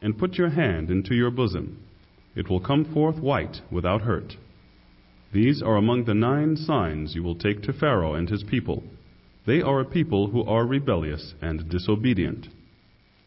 and put your hand into your bosom. It will come forth white without hurt. These are among the 9 signs you will take to Pharaoh and his people. They are a people who are rebellious and disobedient.